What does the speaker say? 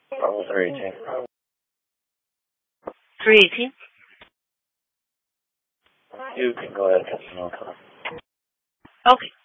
Bravo 318. 318? You can go ahead and continue. Okay.